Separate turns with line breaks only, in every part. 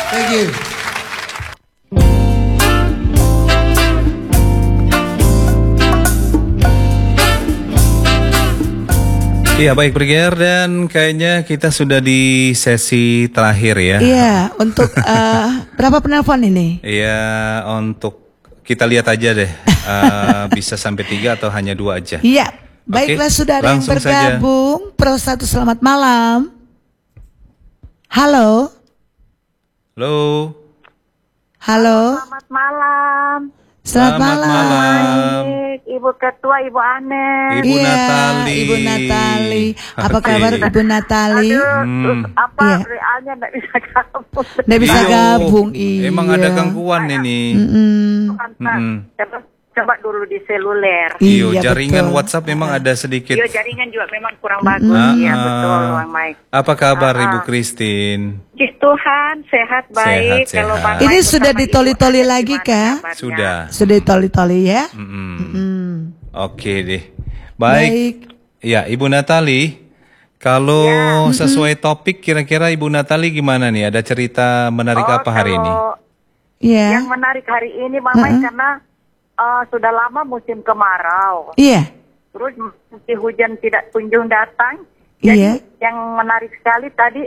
Thank you.
Iya baik Brigger, dan kayaknya kita sudah di sesi terakhir ya.
Iya, untuk berapa penelpon ini?
Iya, untuk kita lihat aja deh, bisa sampai 3 atau hanya 2 aja.
Iya, baiklah saudara yang
langsung
bergabung. Pro 1 selamat malam. Halo.
Halo.
Halo.
Selamat malam.
Selamat malam.
Baik, Ibu Ketua, Ibu Anes.
Ibu
Iya,
Natali.
Ibu Natali. Apa
Oke.
kabar Ibu Natali?
Terus apa
Iya.
realnya nggak bisa gabung.
Nggak bisa
Iyo,
gabung, iya.
Emang ada gangguan ini.
Coba dulu di seluler.
Iyo,
Iya,
jaringan
betul.
WhatsApp memang ada sedikit.
Iya, jaringan juga memang kurang bagus. Iya, betul, Bang Mike.
Apa kabar Ibu Christine?
Puji Tuhan, sehat, baik.
Sehat.
Kalau Bang
Ini
Mike
sudah
sama Ibu
ditoli-toli
Anes
lagi,
gimana
Kak?
kabarnya?
Sudah.
Sudah ditoli-toli ya?
Oke deh. Baik. Ya, Ibu Natali. Kalau sesuai topik, kira-kira Ibu Natali gimana nih? Ada cerita menarik apa hari ini?
Iya.
Yang menarik hari ini, Bang Mike, karena sudah lama musim kemarau.
Iya.
Terus musim hujan tidak kunjung datang.
Iya.
Jadi yang menarik sekali tadi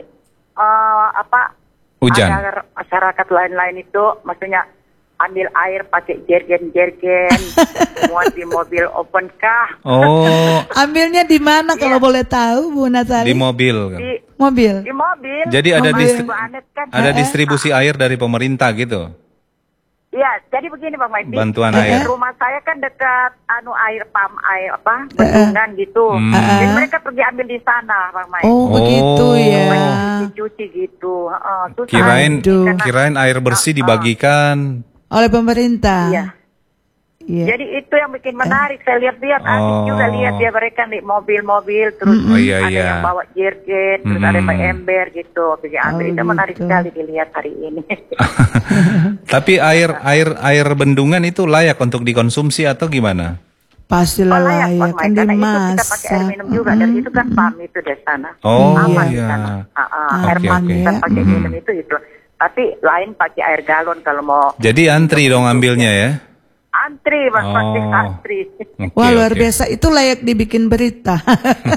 Hujan.
agar masyarakat lain-lain itu maksudnya ambil air pakai jergen-jergen, muat di mobil open kah?
Oh,
Ambilnya di mana kalau boleh tahu, Bu Natali?
di mobil.
Mobil.
Di mobil.
Jadi ada
Ibu Anet kan.
ada distribusi air dari pemerintah gitu.
Iya, jadi begini Bang Maiti.
Bantuan
di
air.
rumah saya kan dekat air pam air bendungan gitu. Jadi mereka pergi ambil di sana, Bang Maiti.
Oh, begitu ya.
Cuci gitu. Susah.
Kirain air bersih dibagikan.
Oleh pemerintah.
Iya.
Iya.
Jadi itu yang bikin menarik. Saya lihat-lihat, asik juga lihat dia mereka di mobil-mobil, terus
Iya,
ada
iya.
yang bawa jergen, terus ada yang bawa ember gitu. Pergi ambil itu menarik sekali dilihat hari ini.
Tapi air bendungan itu layak untuk dikonsumsi atau gimana?
Pastilah
Layak,
layak
Bang
kan
Mike, karena itu kita pakai air
dimasak.
minum juga. Dari itu kan pam itu di sana.
Oh,
Aman di
iya.
sana. Air
Oke,
pam
oke.
kita pakai minum itu. Tapi lain pakai air galon kalau mau
Jadi antri dong ambilnya ya?
antri, Bang, pasti antri.
Oke,
Wah, luar
oke.
biasa. Itu layak dibikin berita.